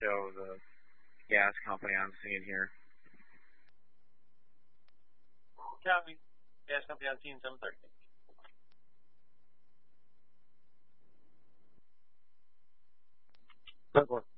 show the gas company I'm seeing here. Copy. Gas company on scene 730. Good work.